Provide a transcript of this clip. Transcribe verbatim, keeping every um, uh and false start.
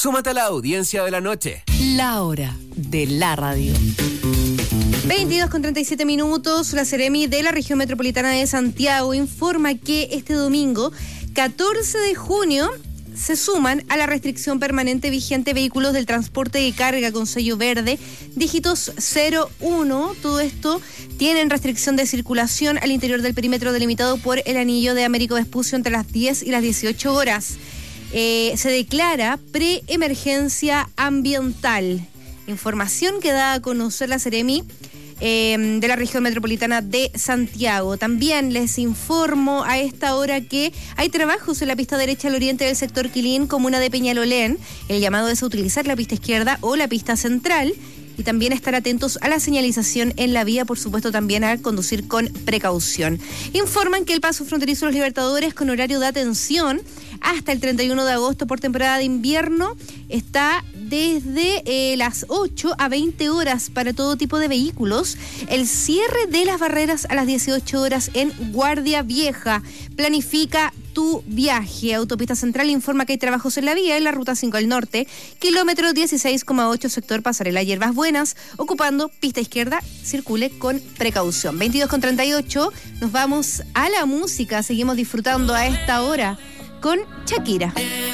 Súmate a la audiencia de la noche. La hora de la radio. veintidós con treinta y siete minutos. La Seremi de la región metropolitana de Santiago informa que este domingo, catorce de junio, se suman a la restricción permanente vigente vehículos del transporte de carga con sello verde, dígitos cero uno. Todo esto tienen restricción de circulación al interior del perímetro delimitado por el anillo de Américo Vespucio entre las diez y las dieciocho horas. Eh, se declara preemergencia ambiental. Información que da a conocer la Seremi Eh, de la región metropolitana de Santiago. También les informo a esta hora que hay trabajos en la pista derecha al oriente del sector Quilín, comuna de Peñalolén. El llamado es a utilizar la pista izquierda o la pista central y también estar atentos a la señalización en la vía, por supuesto también a conducir con precaución. Informan que el paso fronterizo de los Libertadores con horario de atención hasta el treinta y uno de agosto por temporada de invierno está desde eh, las ocho a veinte horas para todo tipo de vehículos. El cierre de las barreras a las dieciocho horas en Guardia Vieja. Planifica tu viaje. Autopista Central informa que hay trabajos en la vía en la ruta cinco al norte, kilómetro dieciséis coma ocho, sector Pasarela Hierbas Buenas, ocupando pista izquierda, circule con precaución. veintidós con treinta y ocho, nos vamos a la música, seguimos disfrutando a esta hora con Shakira.